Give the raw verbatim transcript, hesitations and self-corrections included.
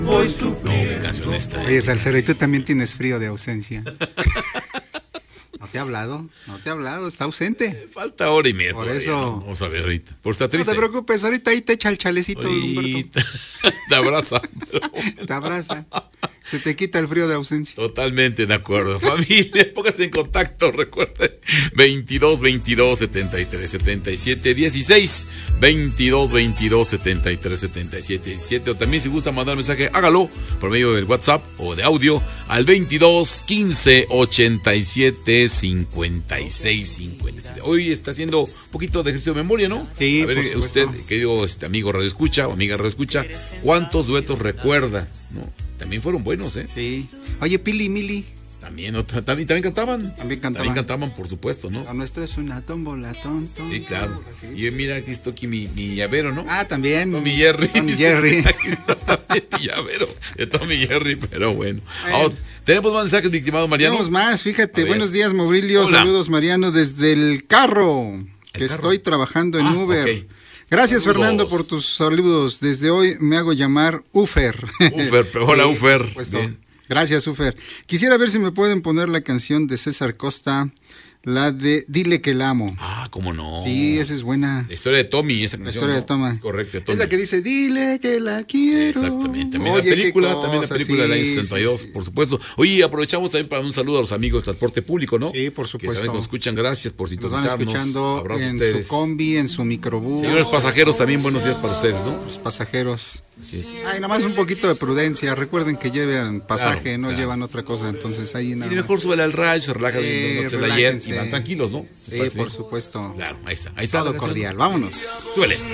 No, qué canción esta. Oye, Salcero, ¿y tú también tienes frío de ausencia? ¿No te ha hablado? ¿No te ha hablado? ¿Está ausente? Falta hora y media. Por todavía, eso. ¿no? Vamos a ver ahorita. Por estar No triste. te preocupes, ahorita ahí te echa el chalecito, Humberto. Ahorita. Te abraza. Te abraza. Se te quita el frío de ausencia. Totalmente de acuerdo. Familia, póngase en contacto, recuerde. veintidós veintidós setenta y tres setenta y siete dieciséis. veintidós veintidós setenta y tres setenta y siete diecisiete. O también si gusta mandar mensaje, hágalo por medio del WhatsApp o de audio al veintidós quince ochenta y siete cincuenta y seis cincuenta y siete. Hoy está haciendo un poquito de ejercicio de memoria, ¿no? Sí, a ver, por supuesto. usted, querido este amigo Radio Escucha o amiga Radio Escucha, ¿cuántos duetos recuerda? ¿No? También fueron buenos, ¿eh? Sí. Oye, Pili y Mili. También, otra, también, también cantaban. También cantaban. También cantaban, por supuesto, ¿no? La nuestra es una tómbola, tonto. Sí, claro. Sí. Y mira, aquí está aquí mi, mi llavero, ¿no? Ah, también. Tommy Jerry. Tommy Jerry. Aquí está también mi llavero de Tommy Jerry, pero bueno. Bueno. Vamos, tenemos más mensajes, mi estimado Mariano. Tenemos más, fíjate. A ver. Buenos días, Maurilio. Hola. Saludos, Mariano, desde el carro. Que carro? estoy trabajando en Ah, Uber. ok. Gracias, Saludos. Fernando, por tus saludos. Desde hoy me hago llamar Ufer. Ufer, pero hola, Sí, Ufer. por supuesto. Bien. Gracias, Ufer. Quisiera ver si me pueden poner la canción de César Costa, la de Dile que la amo. Ah, cómo no. Sí, esa es buena. La historia de Tommy, esa La canción. historia ¿no? de Toma. Es correcto, de Tommy. Es la que dice, dile que la quiero. Exactamente. También Oye, la qué película, cosa, también la película del año sí, sesenta y dos, sí, sí. por supuesto. Oye, aprovechamos también para un saludo a los amigos de transporte público, ¿no? Sí, por Que supuesto. saben que nos escuchan, gracias por Nos sintonizarnos. van escuchando Abrazos a en ustedes. su combi, en su microbús. Señores pasajeros, también buenos días para ustedes, ¿no? Los pasajeros. Así es. Ay, nada más un poquito de prudencia. Recuerden que llevan pasaje, Claro, no claro. llevan otra cosa. Entonces ahí nada Y más. mejor súbele al radio, se relaja Eh, viendo la ayer y relájense. van tranquilos, ¿no? ¿Te Sí, parece por bien? supuesto. Claro, ahí está. Ahí está. Todo la canción. cordial. Vámonos. Súbele.